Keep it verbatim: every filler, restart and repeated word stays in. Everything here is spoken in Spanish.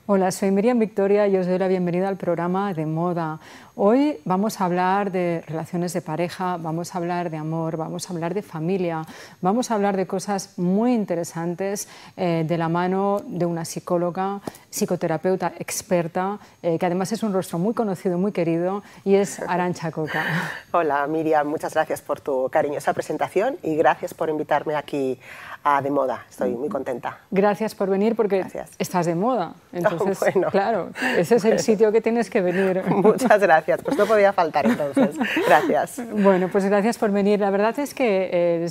Hola, soy Miriam Victoria y os doy la bienvenida al programa de moda. Hoy vamos a hablar de relaciones de pareja, vamos a hablar de amor, vamos a hablar de familia, vamos a hablar de cosas muy interesantes eh, de la mano de una psicóloga, psicoterapeuta experta, eh, que además es un rostro muy conocido, muy querido, y es Arantxa Coca. Hola Miriam, muchas gracias por tu cariñosa presentación y gracias por invitarme aquí a De Moda. Estoy muy contenta. Gracias por venir porque Gracias. estás de moda. Entonces, Oh, bueno. claro, ese es el sitio que tienes que venir. Muchas gracias, pues no podía faltar entonces. Gracias. Bueno, pues gracias por venir. La verdad es que eh,